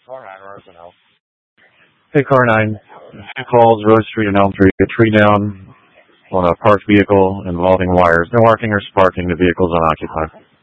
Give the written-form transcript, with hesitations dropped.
Car 9, Rosenau. Hey, Car 9. Two calls, Rose Street and Elm Street. A tree down on a parked vehicle involving wires. No marking or sparking. The vehicle's unoccupied.